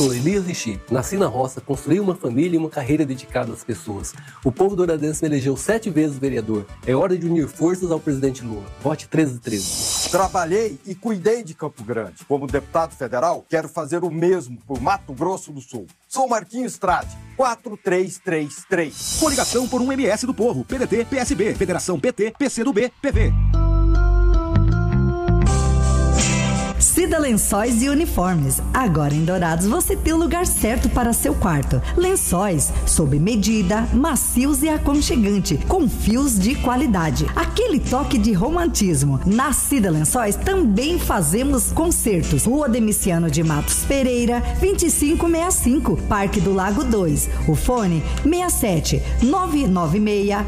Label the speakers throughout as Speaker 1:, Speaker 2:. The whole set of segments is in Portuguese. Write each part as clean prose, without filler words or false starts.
Speaker 1: Sou Elias Ixi, nasci na roça, construí uma família e uma carreira dedicada às pessoas. O povo douradense me elegeu 7 vezes vereador. É hora de unir forças ao presidente Lula. Vote 1313.
Speaker 2: Trabalhei e cuidei de Campo Grande. Como deputado federal, quero fazer o mesmo por Mato Grosso do Sul. Sou Marquinhos Trade, 4333.
Speaker 3: Coligação por um MS do Povo, PDT, PSB, Federação PT, PCdoB, PV.
Speaker 4: Cida Lençóis e Uniformes. Agora em Dourados você tem o lugar certo para seu quarto. Lençóis sob medida, macios e aconchegante, com fios de qualidade. Aquele toque de romantismo. Na Cida Lençóis também fazemos concertos. Rua Demiciano de Matos Pereira, 2565, Parque do Lago 2. O fone 67 996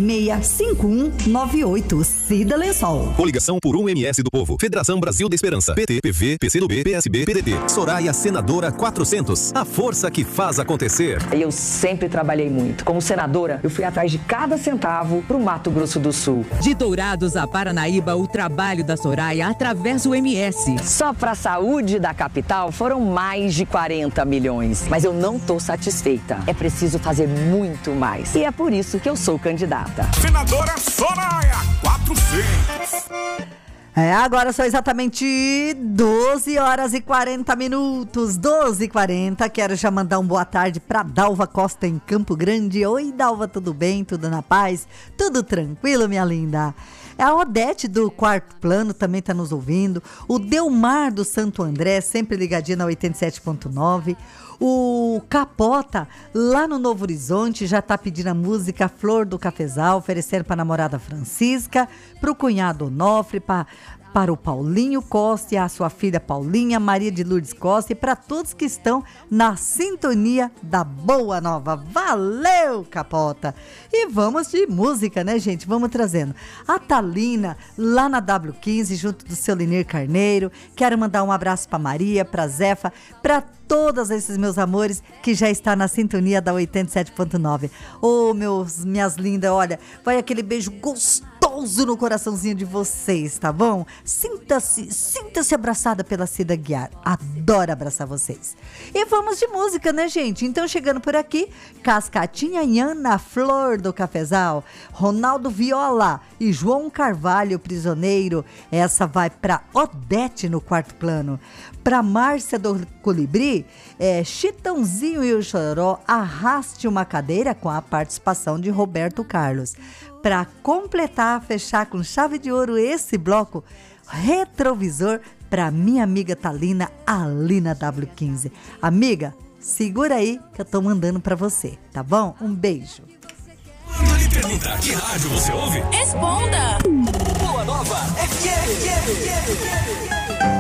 Speaker 4: 365198. Cida Lençol.
Speaker 5: Coligação por um MS do Povo. Federação Brasil da Esperança. PT, PV, PCdoB, PSB, PDT. Soraya Senadora 400. A força que faz acontecer.
Speaker 6: Eu sempre trabalhei muito. Como senadora, eu fui atrás de cada centavo pro Mato Grosso do Sul.
Speaker 7: De Dourados a Paranaíba, o trabalho da Soraya atravessa o MS.
Speaker 6: Só pra saúde da capital foram mais de 40 milhões. Mas eu não tô satisfeita. É preciso fazer muito mais. E é por isso que eu sou candidata.
Speaker 8: Senadora Soraya 400.
Speaker 4: Agora são exatamente 12 horas e 40 minutos, 12h40. Quero já mandar boa tarde para Dalva Costa em Campo Grande. Oi, Dalva, tudo bem? Tudo na paz? Tudo tranquilo, minha linda? A Odete do Quarto Plano também está nos ouvindo. O Delmar do Santo André, sempre ligadinho na 87.9. O Capota, lá no Novo Horizonte, já tá pedindo a música Flor do Cafezal, oferecendo para a namorada Francisca, para o cunhado Onofre, para o Paulinho Costa e a sua filha Paulinha, Maria de Lourdes Costa, e para todos que estão na sintonia da Boa Nova. Valeu, Capota! E vamos de música, né, gente? Vamos trazendo. A Thalina, lá na W15, junto do seu Linir Carneiro. Quero mandar um abraço para Maria, para Zefa, para todos esses meus amores que já está na sintonia da 87.9. Ô, minhas lindas, olha, vai aquele beijo gostoso no coraçãozinho de vocês, tá bom? Sinta-se abraçada pela Cida Guiar. Adoro abraçar vocês. E vamos de música, né, gente? Então, chegando por aqui, Cascatinha Nhana, Flor do Cafezal, Ronaldo Viola e João Carvalho, Prisioneiro. Essa vai pra Odete no Quarto Plano. Pra Márcia do Colibri, Chitãozinho e o Chororó, Arraste uma Cadeira, com a participação de Roberto Carlos. Para completar, fechar com chave de ouro esse bloco, Retrovisor, para minha amiga Thalina, ali na W15. Amiga, segura aí que eu tô mandando para você, tá bom? Um beijo.
Speaker 5: Quando ele pergunta que rádio você ouve,
Speaker 9: responda!